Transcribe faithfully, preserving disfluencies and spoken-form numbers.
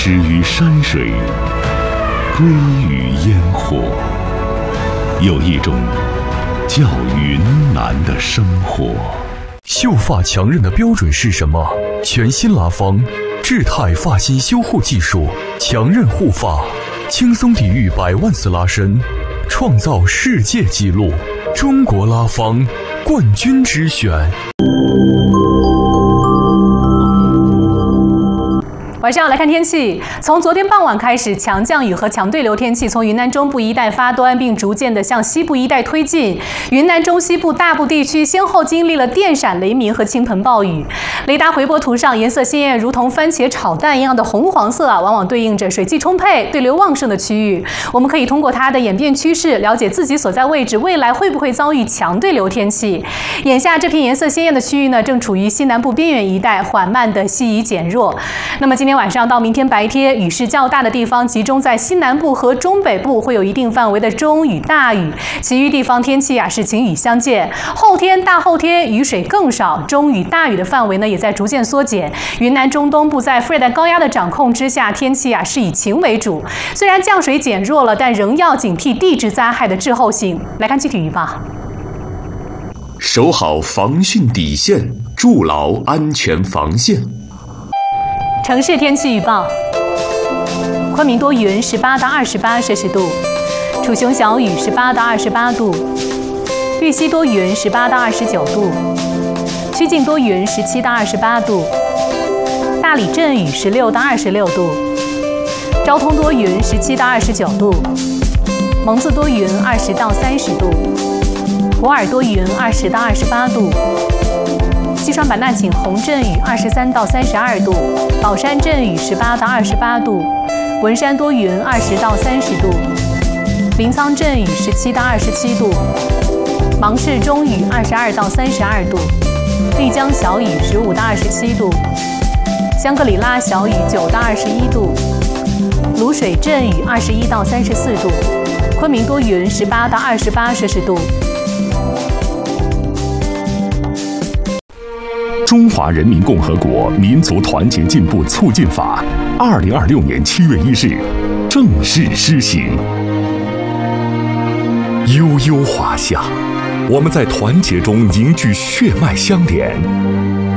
始于山水，归于烟火。有一种叫云南的生活。 秀发强韧的标准是什么？全新拉芳智泰发型修护技术，强韧护发，轻松抵御百万次拉伸，创造世界纪录。中国拉芳冠军之选。 晚上来看天气，从昨天傍晚开始，强降雨和强对流天气从云南中部一带发端，并逐渐的向西部一带推进。云南中西部大部地区先后经历了电闪雷鸣和倾盆暴雨。雷达回波图上颜色鲜艳，如同番茄炒蛋一样的红黄色啊，往往对应着水汽充沛、对流旺盛的区域。我们可以通过它的演变趋势，了解自己所在位置未来会不会遭遇强对流天气。眼下这片颜色鲜艳的区域呢，正处于西南部边缘一带，缓慢的西移减弱。那么今天晚上到明天白天，雨势较大的地方集中在西南部和中北部，会有一定范围的中雨大雨，其余地方天气啊是晴雨相间。后天、大后天雨水更少，中雨大雨的范围呢也在逐渐缩减。云南中东部在副热带高压的掌控之下，天气啊是以晴为主。虽然降水减弱了，但仍要警惕地质灾害的滞后性。来看具体预报。 守好防汛底线，筑牢安全防线。 城市天气预报：昆明多云，十八到二十八摄氏度；楚雄小雨，十八到二十八度；玉溪多云，十八到二十九度；曲靖多云，十七到二十八度；大理阵雨，十六到二十六度；昭通多云，十七到二十九度；蒙自多云，二十到三十度；博尔多云，二十到二十八度。西双版纳景洪阵雨二十三到三十二度，宝山阵雨十八到二十八度，文山多云二十到三十度，临沧阵雨十七到二十七度，芒市中雨二十二到三十二度，丽江小雨十五到二十七度，香格里拉小雨九到二十一度，卤水阵雨二十一到三十四度，昆明多云十八到二十八摄氏度。 《中华人民共和国民族团结进步促进法》二零二六年七月一日正式施行。悠悠华夏，我们在团结中凝聚血脉相连。